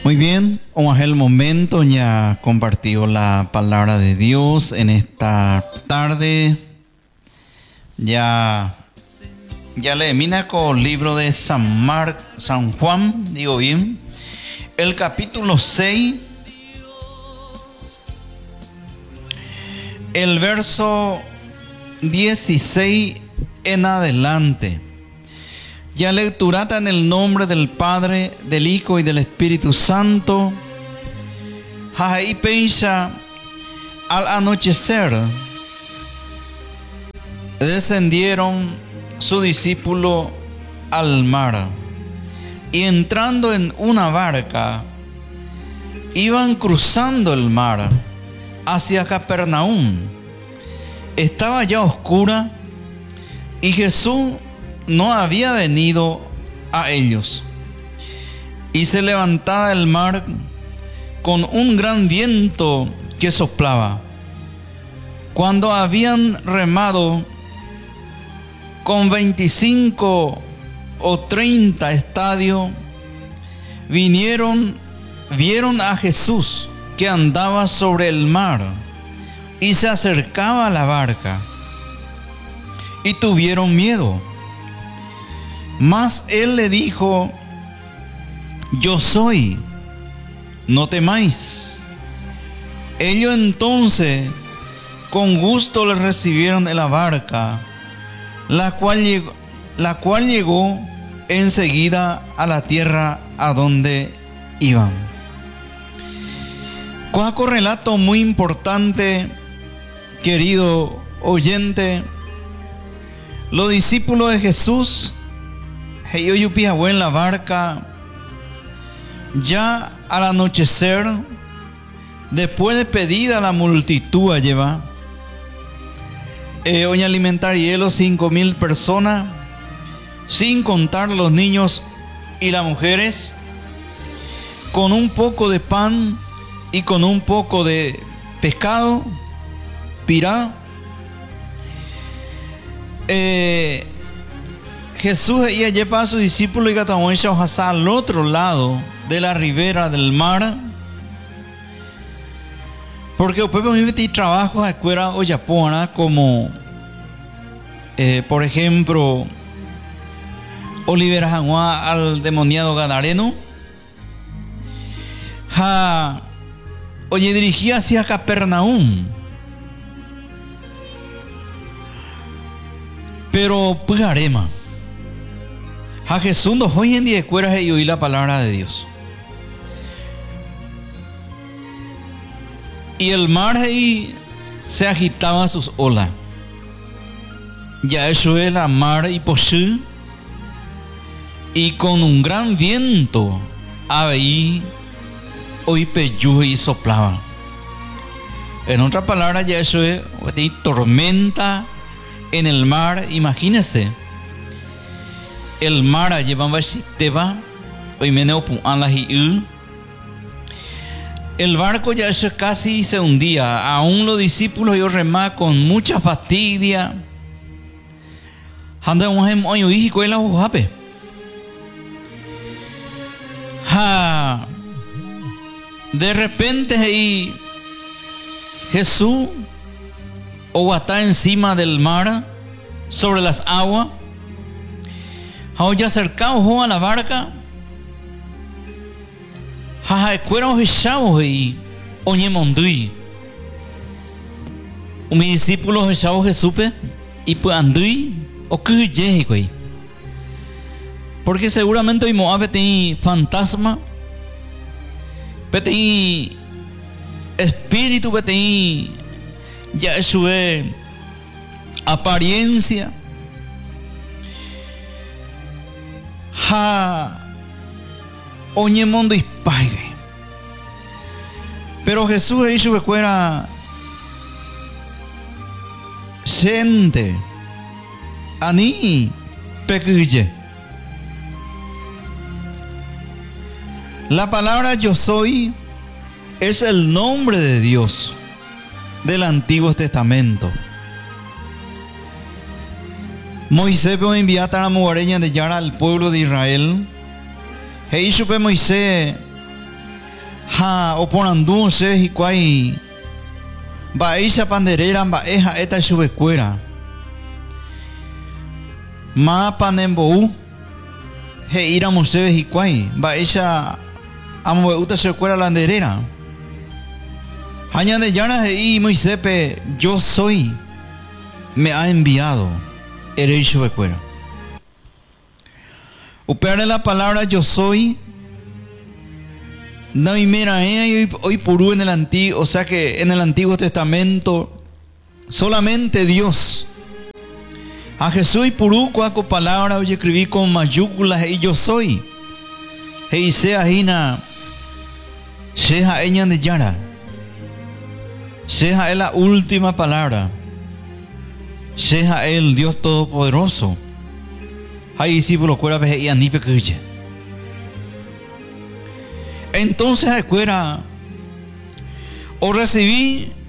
Muy bien, vamos a el momento ya compartió la palabra de Dios en esta tarde. Ya le mina con el libro de San Juan, digo bien, el capítulo 6, el verso 16 en adelante. Ya lecturata en el nombre del Padre, del Hijo y del Espíritu Santo. Ahí pensa, al anochecer descendieron su discípulo al mar y entrando en una barca iban cruzando el mar hacia Capernaum. Estaba ya oscura y Jesús no había venido a ellos. Y se levantaba el mar con un gran viento que soplaba. Cuando habían remado con 25 o 30 estadios, vieron a Jesús que andaba sobre el mar y se acercaba a la barca, y tuvieron miedo. Mas él le dijo: yo soy, no temáis. Ellos entonces con gusto le recibieron en la barca, la cual llegó enseguida a la tierra a donde iban. Cuaco relato muy importante, querido oyente. Los discípulos de Jesús, ellos en la barca, ya al anochecer, después de pedir a la multitud a llevar, hoy alimentar los 5,000 personas, sin contar los niños y las mujeres, con un poco de pan y con un poco de pescado, pirá. Jesús lleva a sus discípulos y al otro lado de la ribera del mar, porque después me metí trabajos a escuela o japona, como por ejemplo Oliver Hanua al demoniado gadareno. Oye, dirigía hacia Capernaum, pero pujarema a Jesús nos hoy en día escuelas y oír la palabra de Dios. Y el mar ahí se agitaba sus olas. Ya eso es la mar y posú. Y con un gran viento ahí hoy peyú y soplaba. En otras palabras, ya eso es tormenta en el mar. Imagínense. El mar llevaba sistema, hoy meneo puan la hiu. El barco ya eso casi se hundía. Aún los discípulos ellos remaban con mucha fastidia. De repente ahí Jesús o está encima del mar, sobre las aguas. Ya acercado a la barca, escueros y chavos y oñemondui. Mi discípulo de chavos Jesús y pues andui o que llegue, porque seguramente hoy Moab tiene fantasma, tiene espíritu, tiene ya eso es apariencia. Oñemondo y pague. Pero Jesús hizo que fuera gente ani pequille. La palabra yo soy es el nombre de Dios del Antiguo Testamento. Moisés fue enviado a la mugareña de Yara al pueblo de Israel. Moisés ha oponandu se hikwai baisha panderera baeja eta chubecuera ma panembo he ira musebe hikwai baisha amo uta se cuera la anderera hañane llana he Moisepe yo soy me ha enviado erei chubecuera upearle la palabra yo soy. No, y mira, hoy purú en el antiguo, o sea que en el Antiguo Testamento solamente Dios. A Jesús y purú cuaco palabra hoy escribí con mayúsculas y yo soy. Y sea hina, sea eña de yara, sea la última palabra, sea el Dios Todopoderoso. Ahí sí por lo cual ve y anipe que entonces, o recibí